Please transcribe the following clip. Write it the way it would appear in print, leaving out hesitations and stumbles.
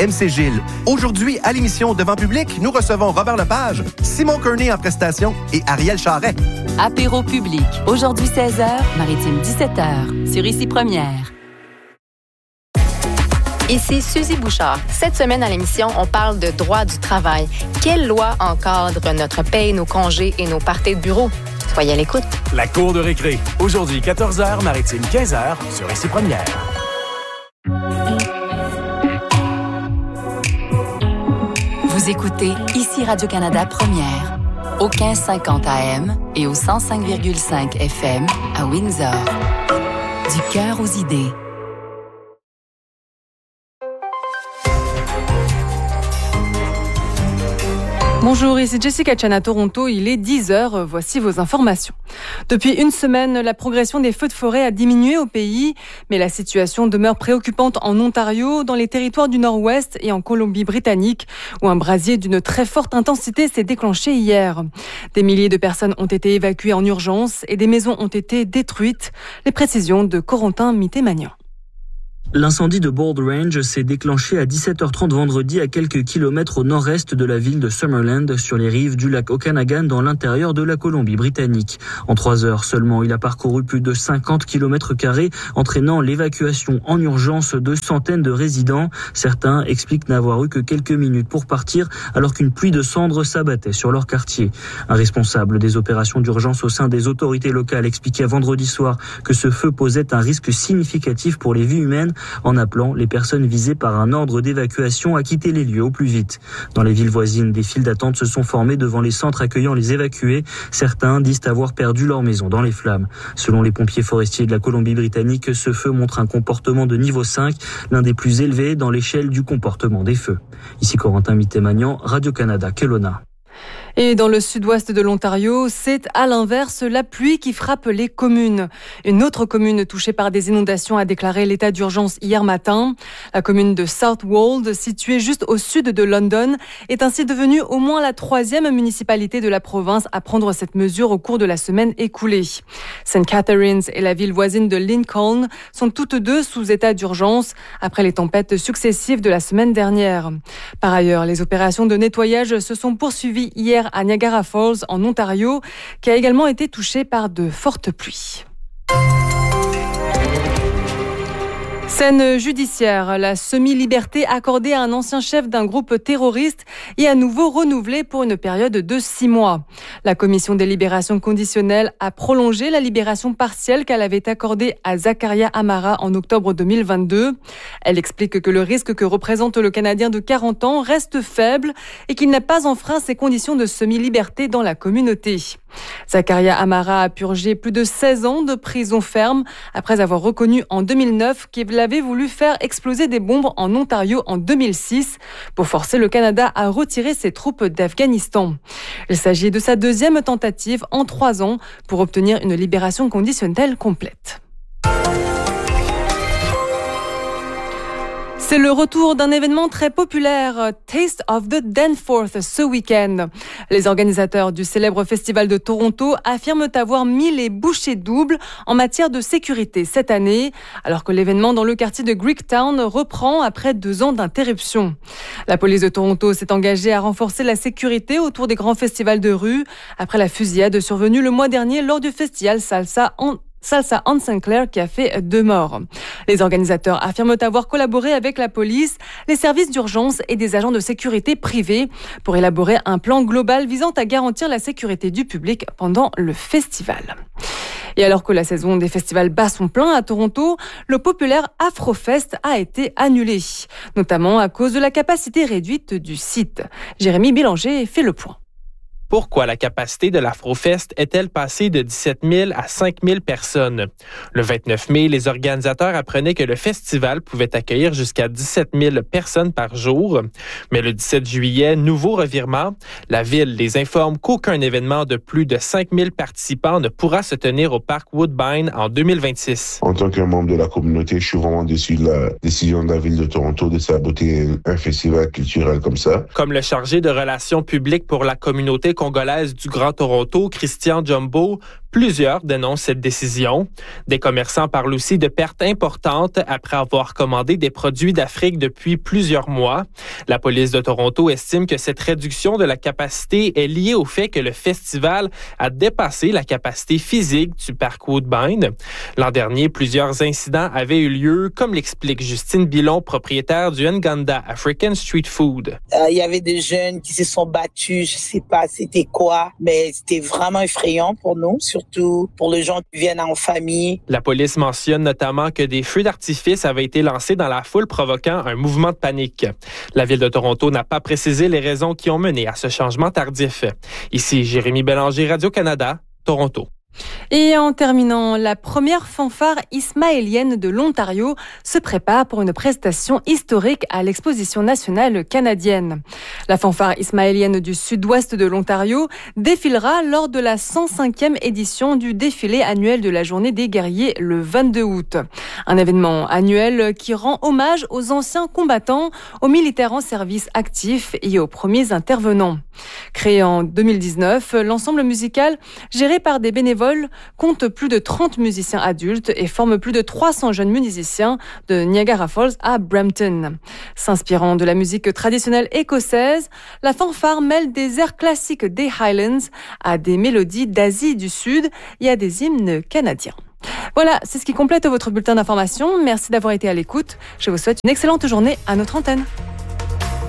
MC Gilles. Aujourd'hui, à l'émission Devant public, nous recevons Robert Lepage, Simon Kearney en prestation et Ariel Charret. Apéro public. Aujourd'hui 16h, Maritime 17h. Sur Ici Première. Ici Suzy Bouchard. Cette semaine à l'émission, on parle de droit du travail. Quelle loi encadre notre paye, nos congés et nos parties de bureau? Soyez à l'écoute. La cour de récré. Aujourd'hui, 14h, Maritime 15h, sur Ici Première. Vous écoutez Ici Radio-Canada Première, au 1550 AM et au 105,5 FM à Windsor. Du cœur aux idées. Bonjour, ici Jessica Chan à Toronto, il est 10h, voici vos informations. Depuis une semaine, la progression des feux de forêt a diminué au pays, mais la situation demeure préoccupante en Ontario, dans les territoires du Nord-Ouest et en Colombie-Britannique, où un brasier d'une très forte intensité s'est déclenché hier. Des milliers de personnes ont été évacuées en urgence et des maisons ont été détruites. Les précisions de Corentin Mitté-Magnan. L'incendie de Bold Range s'est déclenché à 17h30 vendredi à quelques kilomètres au nord-est de la ville de Summerland, sur les rives du lac Okanagan dans l'intérieur de la Colombie-Britannique. En 3 heures seulement, il a parcouru plus de 50 km², entraînant l'évacuation en urgence de centaines de résidents. Certains expliquent n'avoir eu que quelques minutes pour partir alors qu'une pluie de cendres s'abattait sur leur quartier. Un responsable des opérations d'urgence au sein des autorités locales expliquait vendredi soir que ce feu posait un risque significatif pour les vies humaines, en appelant les personnes visées par un ordre d'évacuation à quitter les lieux au plus vite. Dans les villes voisines, des files d'attente se sont formées devant les centres accueillant les évacués. Certains disent avoir perdu leur maison dans les flammes. Selon les pompiers forestiers de la Colombie-Britannique, ce feu montre un comportement de niveau 5, l'un des plus élevés dans l'échelle du comportement des feux. Ici Corentin Mitté-Magnan, Radio-Canada, Kelowna. Et dans le sud-ouest de l'Ontario, c'est à l'inverse la pluie qui frappe les communes. Une autre commune touchée par des inondations a déclaré l'état d'urgence hier matin. La commune de Southwold, située juste au sud de London, est ainsi devenue au moins la 3e municipalité de la province à prendre cette mesure au cours de la semaine écoulée. St. Catharines et la ville voisine de Lincoln sont toutes deux sous état d'urgence après les tempêtes successives de la semaine dernière. Par ailleurs, les opérations de nettoyage se sont poursuivies hier à Niagara Falls, en Ontario, qui a également été touché par de fortes pluies. Scène judiciaire, la semi-liberté accordée à un ancien chef d'un groupe terroriste est à nouveau renouvelée pour une période de 6 mois. La commission des libérations conditionnelles a prolongé la libération partielle qu'elle avait accordée à Zakaria Amara en octobre 2022. Elle explique que le risque que représente le Canadien de 40 ans reste faible et qu'il n'a pas enfreint ses conditions de semi-liberté dans la communauté. Zakaria Amara a purgé plus de 16 ans de prison ferme après avoir reconnu en 2009 qu'il avait voulu faire exploser des bombes en Ontario en 2006 pour forcer le Canada à retirer ses troupes d'Afghanistan. Il s'agit de sa 2e tentative en 3 ans pour obtenir une libération conditionnelle complète. C'est le retour d'un événement très populaire, Taste of the Danforth, ce week-end. Les organisateurs du célèbre festival de Toronto affirment avoir mis les bouchées doubles en matière de sécurité cette année, alors que l'événement dans le quartier de Greektown reprend après 2 ans d'interruption. La police de Toronto s'est engagée à renforcer la sécurité autour des grands festivals de rue, après la fusillade survenue le mois dernier lors du festival Salsa on St. Clair qui a fait 2 morts. Les organisateurs affirment avoir collaboré avec la police, les services d'urgence et des agents de sécurité privés pour élaborer un plan global visant à garantir la sécurité du public pendant le festival. Et alors que la saison des festivals bat son plein à Toronto, le populaire Afrofest a été annulé, notamment à cause de la capacité réduite du site. Jérémy Bélanger fait le point. Pourquoi la capacité de l'Afrofest est-elle passée de 17 000 à 5 000 personnes? Le 29 mai, les organisateurs apprenaient que le festival pouvait accueillir jusqu'à 17 000 personnes par jour. Mais le 17 juillet, nouveau revirement. La ville les informe qu'aucun événement de plus de 5 000 participants ne pourra se tenir au parc Woodbine en 2026. En tant que membre de la communauté, je suis vraiment déçu de la décision de la ville de Toronto de saboter un festival culturel comme ça. Comme le chargé de relations publiques pour la communauté congolaise du Grand Toronto, Christian Jumbo, Plusieurs dénoncent cette décision. Des commerçants parlent aussi de pertes importantes après avoir commandé des produits d'Afrique depuis plusieurs mois. La police de Toronto estime que cette réduction de la capacité est liée au fait que le festival a dépassé la capacité physique du parc Woodbine. L'an dernier, plusieurs incidents avaient eu lieu, comme l'explique Justine Bilon, propriétaire du Nganda African Street Food. Il y avait des jeunes qui se sont battus, je sais pas c'était quoi, mais c'était vraiment effrayant pour nous, surtout pour les gens qui viennent en famille. La police mentionne notamment que des feux d'artifice avaient été lancés dans la foule, provoquant un mouvement de panique. La ville de Toronto n'a pas précisé les raisons qui ont mené à ce changement tardif. Ici, Jérémy Bélanger, Radio-Canada, Toronto. Et en terminant, la première fanfare ismaélienne de l'Ontario se prépare pour une prestation historique à l'Exposition nationale canadienne. La fanfare ismaélienne du sud-ouest de l'Ontario défilera lors de la 105e édition du défilé annuel de la Journée des guerriers le 22 août. Un événement annuel qui rend hommage aux anciens combattants, aux militaires en service actif et aux premiers intervenants. Créé en 2019, l'ensemble musical, géré par des bénévoles, compte plus de 30 musiciens adultes et forme plus de 300 jeunes musiciens de Niagara Falls à Brampton. S'inspirant de la musique traditionnelle écossaise, la fanfare mêle des airs classiques des Highlands à des mélodies d'Asie du Sud et à des hymnes canadiens. Voilà, c'est ce qui complète votre bulletin d'information. Merci d'avoir été à l'écoute. Je vous souhaite une excellente journée à notre antenne.